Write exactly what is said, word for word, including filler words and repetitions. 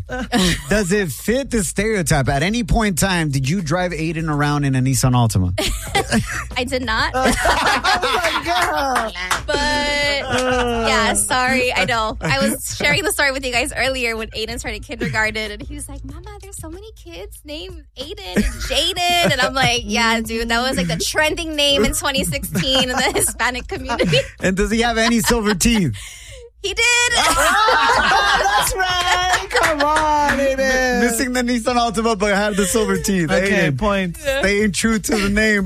Does it fit the stereotype? At any point in time, did you drive Aiden around in a Nissan Altima? I did not. Oh my God. But yeah, sorry. I know. I was sharing the story with you guys earlier when Aiden started kindergarten, and he was like, Mama, there's so many kids named Aiden and Jaden. And I'm like, yeah, dude, that was like the trending name in twenty sixteen in the Hispanic community. And does he have any silver teeth? He did. Oh, that's right. Come on, Aiden. Missing the Nissan Altima, but had the silver teeth. Okay, Aiden, point. staying true to the name.